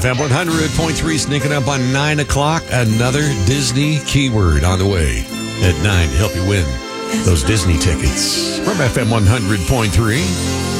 FM 100.3 sneaking up on 9 o'clock. Another Disney keyword on the way at 9 to help you win those Disney tickets from FM 100.3.